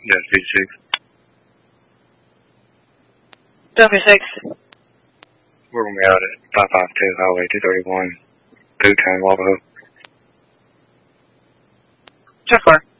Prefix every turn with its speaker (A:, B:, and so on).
A: Yes, V6.
B: W6.
A: We're going to be out at 552 Highway 231, Bhutan, Wabo.
B: Check 4.